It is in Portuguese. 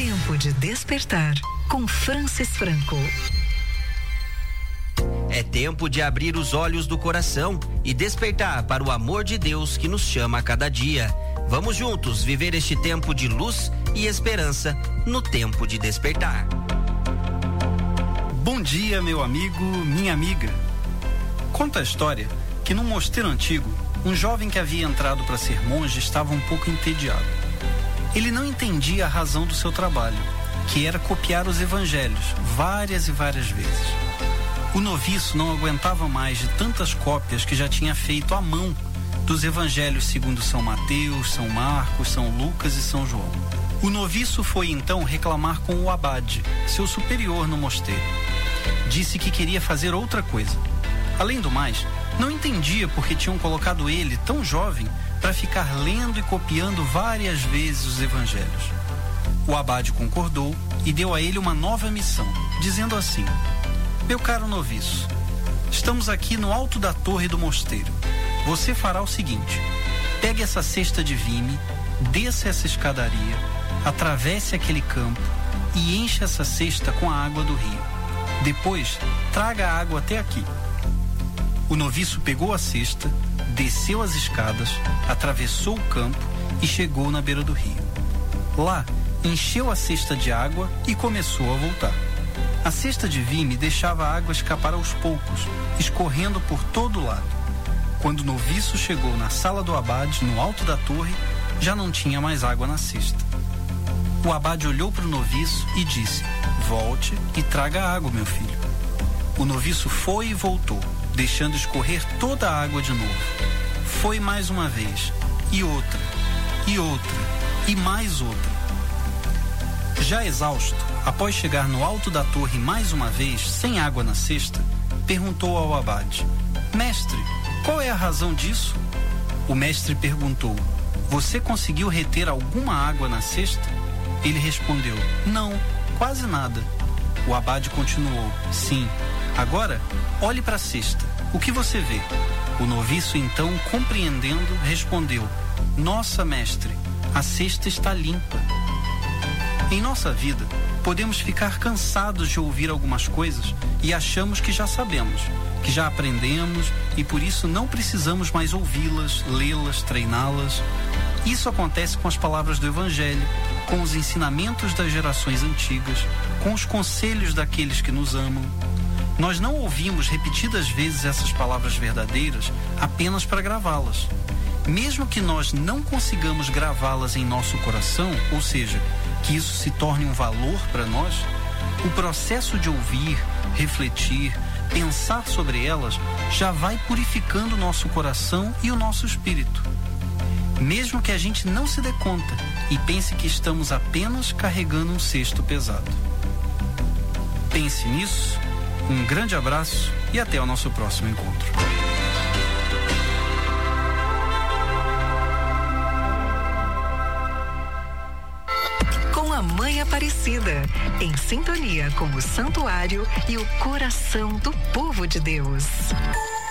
Tempo de despertar com Francis Franco. É tempo de abrir os olhos do coração e despertar para o amor de Deus que nos chama a cada dia. Vamos juntos viver este tempo de luz e esperança no tempo de despertar. Bom dia, meu amigo, minha amiga. Conta a história que num mosteiro antigo, um jovem que havia entrado para ser monge estava um pouco entediado. Ele não entendia a razão do seu trabalho, que era copiar os evangelhos várias e várias vezes. O noviço não aguentava mais de tantas cópias que já tinha feito à mão dos evangelhos segundo São Mateus, São Marcos, São Lucas e São João. O noviço foi então reclamar com o abade, seu superior no mosteiro. Disse que queria fazer outra coisa. Além do mais, não entendia porque tinham colocado ele, tão jovem, para ficar lendo e copiando várias vezes os evangelhos. O abade concordou e deu a ele uma nova missão, dizendo assim: meu caro noviço, estamos aqui no alto da torre do mosteiro. Você fará o seguinte: pegue essa cesta de vime, desça essa escadaria, atravesse aquele campo e encha essa cesta com a água do rio. Depois, traga a água até aqui. O noviço pegou a cesta, desceu as escadas, atravessou o campo e chegou na beira do rio. Lá, encheu a cesta de água e começou a voltar. A cesta de vime deixava a água escapar aos poucos, escorrendo por todo lado. Quando o noviço chegou na sala do abade, no alto da torre, já não tinha mais água na cesta. O abade olhou para o noviço e disse: volte e traga a água, meu filho. O noviço foi e voltou, deixando escorrer toda a água de novo. Foi mais uma vez, e outra, e mais outra. Já exausto, após chegar no alto da torre mais uma vez, sem água na cesta, perguntou ao abade: mestre, qual é a razão disso? O mestre perguntou: você conseguiu reter alguma água na cesta? Ele respondeu: não, quase nada. O abade continuou: sim. Agora, olhe para a cesta. O que você vê? O noviço, então, compreendendo, respondeu: nossa, mestre, a cesta está limpa. Em nossa vida, podemos ficar cansados de ouvir algumas coisas e achamos que já sabemos, que já aprendemos e por isso não precisamos mais ouvi-las, lê-las, treiná-las. Isso acontece com as palavras do Evangelho, com os ensinamentos das gerações antigas, com os conselhos daqueles que nos amam. Nós não ouvimos repetidas vezes essas palavras verdadeiras apenas para gravá-las. Mesmo que nós não consigamos gravá-las em nosso coração, ou seja, que isso se torne um valor para nós, o processo de ouvir, refletir, pensar sobre elas já vai purificando o nosso coração e o nosso espírito. Mesmo que a gente não se dê conta e pense que estamos apenas carregando um cesto pesado. Pense nisso, um grande abraço e até o nosso próximo encontro. Com a Mãe Aparecida, em sintonia com o santuário e o coração do povo de Deus.